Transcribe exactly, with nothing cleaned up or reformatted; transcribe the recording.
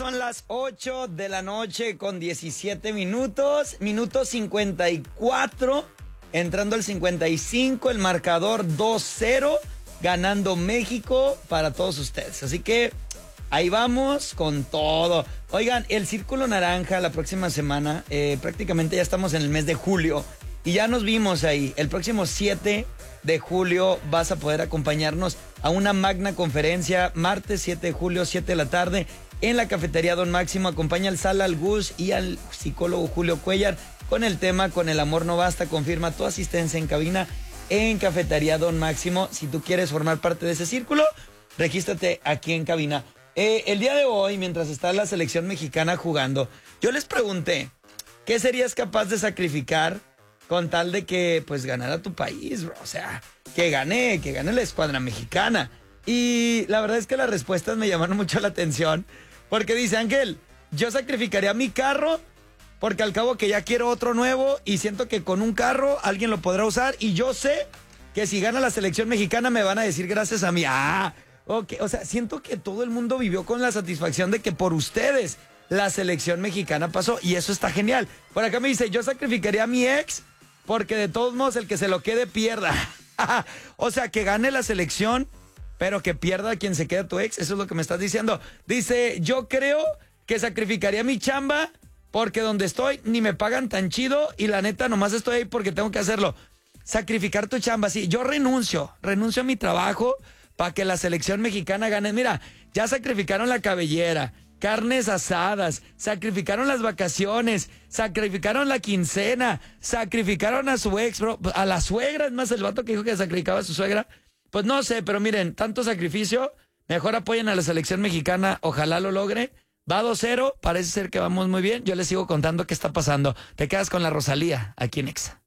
son las ocho de la noche con diecisiete minutos, minuto cincuenta y cuatro, entrando al cincuenta y cinco, el marcador dos cero, ganando México para todos ustedes. Así que ahí vamos con todo. Oigan, el Círculo Naranja la próxima semana, eh, prácticamente ya estamos en el mes de julio y ya nos vimos ahí. El próximo siete de julio vas a poder acompañarnos a una magna conferencia, martes siete de julio, siete de la tarde, en la cafetería Don Máximo. Acompaña al Sala, al Gus y al psicólogo Julio Cuellar con el tema Con el amor no basta. Confirma tu asistencia en cabina en cafetería Don Máximo. Si tú quieres formar parte de ese círculo, regístrate aquí en cabina. Eh, el día de hoy, mientras está la selección mexicana jugando, yo les pregunté, ¿qué serías capaz de sacrificar con tal de que, pues, ganara tu país, bro? O sea, que gane, que gane la escuadra mexicana. Y la verdad es que las respuestas me llamaron mucho la atención, porque dice Ángel, yo sacrificaría mi carro, porque al cabo que ya quiero otro nuevo y siento que con un carro alguien lo podrá usar y yo sé que si gana la selección mexicana me van a decir gracias a mí. Ah, ok, o sea, siento que todo el mundo vivió con la satisfacción de que por ustedes la selección mexicana pasó y eso está genial. Por acá me dice, yo sacrificaría a mi ex porque de todos modos el que se lo quede pierda. O sea, que gane la selección, pero que pierda quien se quede tu ex. Eso es lo que me estás diciendo. Dice, yo creo que sacrificaría mi chamba porque donde estoy ni me pagan tan chido y la neta nomás estoy ahí porque tengo que hacerlo. Sacrificar tu chamba, sí. Yo renuncio, renuncio a mi trabajo para que la selección mexicana gane. Mira, ya sacrificaron la cabellera, carnes asadas, sacrificaron las vacaciones, sacrificaron la quincena, sacrificaron a su ex, bro, a la suegra. Es más, el vato que dijo que sacrificaba a su suegra. Pues no sé, pero miren, tanto sacrificio, mejor apoyen a la selección mexicana, ojalá lo logre. Va dos cero, parece ser que vamos muy bien. Yo les sigo contando qué está pasando. Te quedas con la Rosalía aquí en Exa.